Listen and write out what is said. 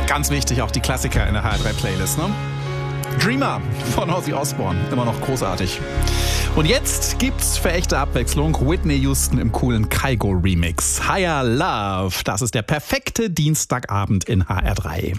Ganz wichtig, auch die Klassiker in der HR3-Playlist, ne? Dreamer von Ozzy Osbourne, immer noch großartig. Und jetzt gibt's für echte Abwechslung Whitney Houston im coolen Kygo Remix. Higher Love, das ist der perfekte Dienstagabend in HR3.